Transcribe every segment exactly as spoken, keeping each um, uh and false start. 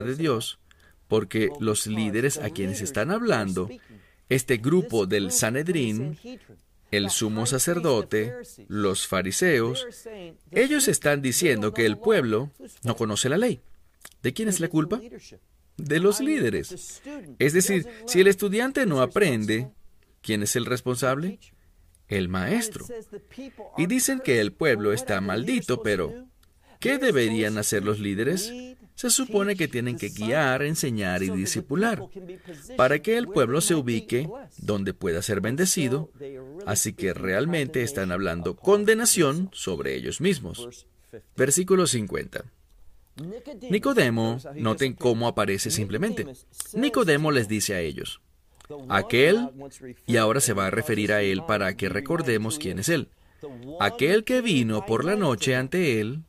de Dios, porque los líderes a quienes están hablando, este grupo del Sanedrín, el sumo sacerdote, los fariseos, ellos están diciendo que el pueblo no conoce la ley. ¿De quién es la culpa? De los líderes. Es decir, si el estudiante no aprende, ¿quién es el responsable? El maestro. Y dicen que el pueblo está maldito, pero ¿qué deberían hacer los líderes? Se supone que tienen que guiar, enseñar y discipular para que el pueblo se ubique donde pueda ser bendecido, así que realmente están hablando condenación sobre ellos mismos. Versículo cincuenta. Nicodemo, noten cómo aparece simplemente. Nicodemo les dice a ellos, aquel, y ahora se va a referir a él para que recordemos quién es él. Aquel que vino por la noche ante él,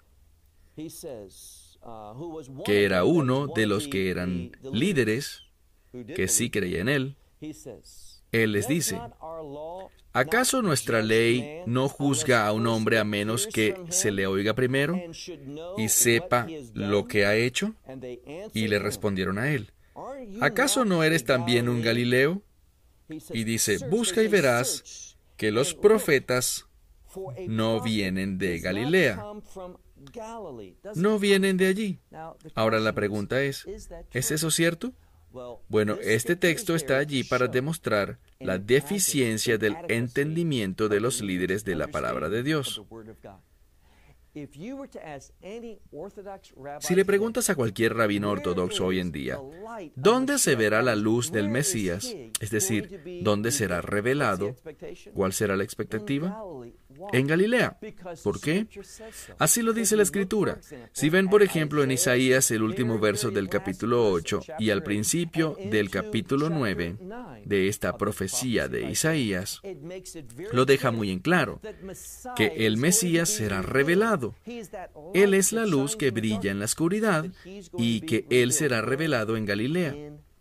que era uno de los que eran líderes, que sí creía en él, él les dice, ¿acaso nuestra ley no juzga a un hombre a menos que se le oiga primero y sepa lo que ha hecho? Y le respondieron a él, ¿acaso no eres también un Galileo? Y dice, busca y verás que los profetas no vienen de Galilea. No vienen de allí. Ahora la pregunta es, ¿es eso cierto? Bueno, este texto está allí para demostrar la deficiencia del entendimiento de los líderes de la palabra de Dios. Si le preguntas a cualquier rabino ortodoxo hoy en día, ¿dónde se verá la luz del Mesías? Es decir, ¿dónde será revelado? ¿Cuál será la expectativa? En Galilea. ¿Por qué? Así lo dice la Escritura. Si ven, por ejemplo, en Isaías el último verso del capítulo ocho y al principio del capítulo nueve de esta profecía de Isaías, lo deja muy en claro, que el Mesías será revelado. Él es la luz que brilla en la oscuridad y que Él será revelado en Galilea.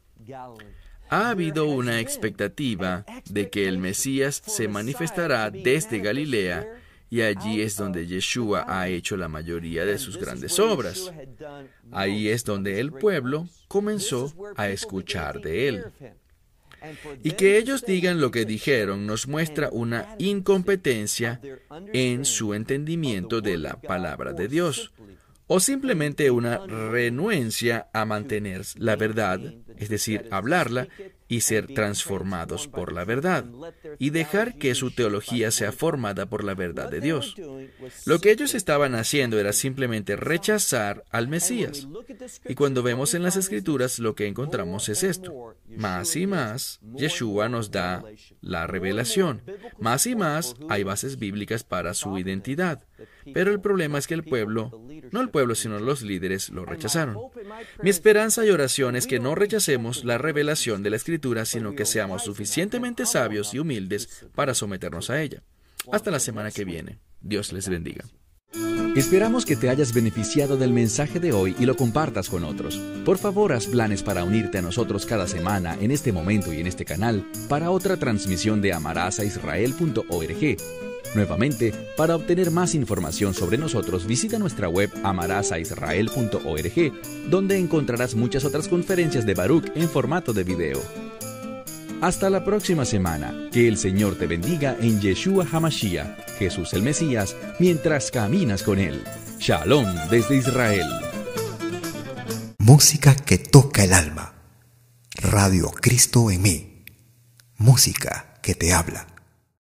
Ha habido una expectativa de que el Mesías se manifestará desde Galilea, y allí es donde Yeshua ha hecho la mayoría de sus grandes obras. Ahí es donde el pueblo comenzó a escuchar de él. Y que ellos digan lo que dijeron nos muestra una incompetencia en su entendimiento de la palabra de Dios, o simplemente una renuencia a mantener la verdad, es decir, hablarla y ser transformados por la verdad, y dejar que su teología sea formada por la verdad de Dios. Lo que ellos estaban haciendo era simplemente rechazar al Mesías. Y cuando vemos en las Escrituras, lo que encontramos es esto. Más y más, Yeshua nos da la revelación. Más y más, hay bases bíblicas para su identidad. Pero el problema es que el pueblo, no el pueblo, sino los líderes, lo rechazaron. Mi esperanza y oración es que no rechacemos la revelación de la Escritura, sino que seamos suficientemente sabios y humildes para someternos a ella. Hasta la semana que viene. Dios les bendiga. Esperamos que te hayas beneficiado del mensaje de hoy y lo compartas con otros. Por favor, haz planes para unirte a nosotros cada semana en este momento y en este canal para otra transmisión de amarás a israel punto org. Nuevamente, para obtener más información sobre nosotros, visita nuestra web amarás a israel punto org, donde encontrarás muchas otras conferencias de Baruch en formato de video. Hasta la próxima semana. Que el Señor te bendiga en Yeshua HaMashiach, Jesús el Mesías, mientras caminas con Él. Shalom desde Israel. Música que toca el alma. Radio Cristo en mí. Música que te habla.